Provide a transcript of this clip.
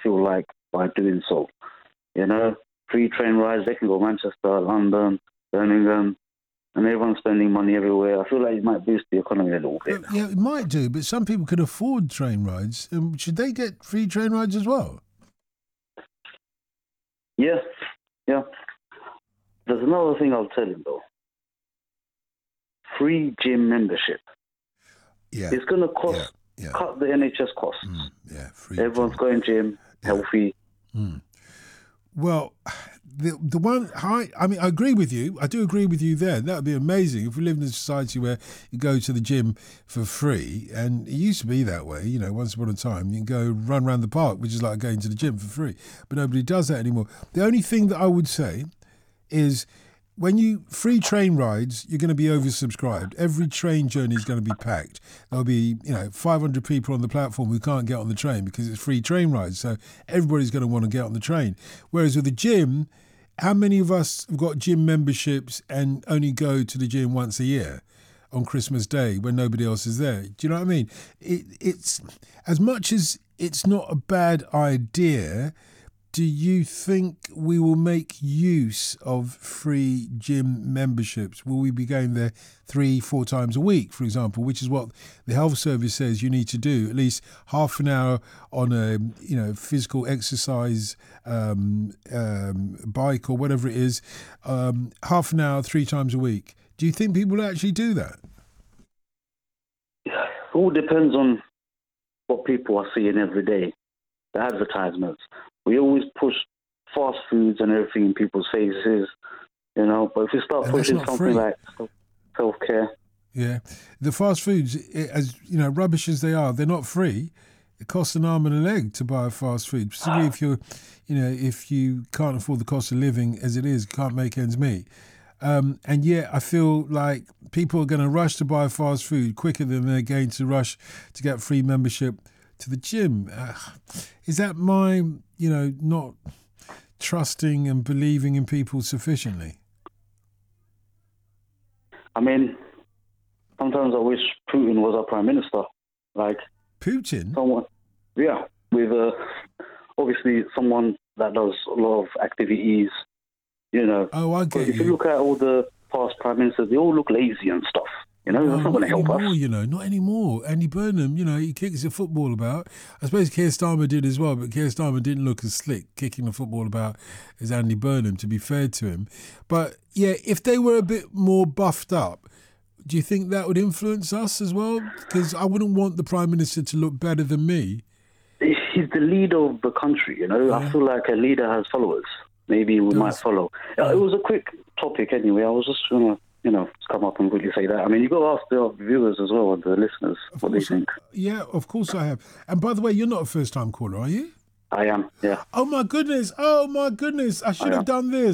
feel like, by doing so. You know, free train rides, they can go Manchester, London, Birmingham, and everyone's spending money everywhere. I feel like it might boost the economy a little bit. Yeah, it might do, but some people can afford train rides. Should they get free train rides as well? Yeah. There's another thing I'll tell you, though. Free gym membership. Yeah. It's going to cost, cut the NHS costs. Free Everyone's gym. going gym, healthy. Well, the one, I mean, I agree with you. I do agree with you there. That would be amazing if we lived in a society where you go to the gym for free. And it used to be that way, you know, once upon a time. You can go run around the park, which is like going to the gym for free. But nobody does that anymore. The only thing that I would say is when you free train rides, you're going to be oversubscribed. Every train journey is going to be packed. There'll be, 500 people on the platform who can't get on the train because it's free train rides. So everybody's going to want to get on the train. Whereas with the gym, how many of us have got gym memberships and only go to the gym once a year on Christmas Day when nobody else is there? Do you know what I mean? It's as much as it's not a bad idea. Do you think we will make use of free gym memberships? Will we be going there 3-4 times a week, for example, which is what the health service says you need to do, at least half an hour on a physical exercise bike or whatever it is, half an hour 3 times a week. Do you think people will actually do that? It all depends on what people are seeing every day, the advertisements. We always push fast foods and everything in people's faces, but if we start pushing something free. Like self-care. Yeah. The fast foods, as rubbish as they are, they're not free. It costs an arm and a leg to buy a fast food, particularly if you're, if you can't afford the cost of living as it is, can't make ends meet. And yet I feel like people are going to rush to buy fast food quicker than they're going to rush to get free membership to the gym. Is that my, not trusting and believing in people sufficiently? I mean, sometimes I wish Putin was our prime minister. Like Putin? Someone, with obviously someone that does a lot of activities, Oh, I get if you look at all the past prime ministers, they all look lazy and stuff. That's not going to help us. Not anymore. Andy Burnham, he kicks the football about. I suppose Keir Starmer did as well, but Keir Starmer didn't look as slick kicking the football about as Andy Burnham, to be fair to him. But, yeah, if they were a bit more buffed up, do you think that would influence us as well? Because I wouldn't want the Prime Minister to look better than me. He's the leader of the country, Yeah. I feel like a leader has followers. Maybe we might follow. It was a quick topic anyway. I was just going to come up and really say that. I mean, you've got to ask the viewers as well, the listeners, what they think. Yeah, of course I have. And by the way, you're not a first-time caller, are you? I am, yeah. Oh, my goodness. I should have done this.